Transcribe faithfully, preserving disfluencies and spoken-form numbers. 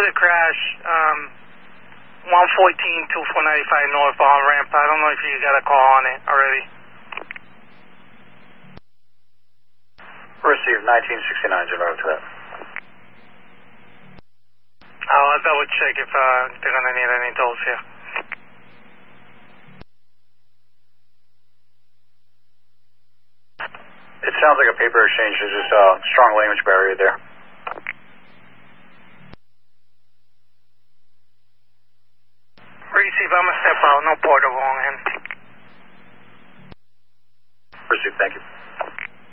with a crash, um, one fourteen, two four nine five north on ramp. I don't know if you got a call on it already. Received nineteen sixty-nine, zero to that. I'll double check if uh, they're going to need any tolls here. It sounds like a paper exchange. There's just a strong language barrier there. Receive, I'm going to step out. No port over on him. Received, thank you.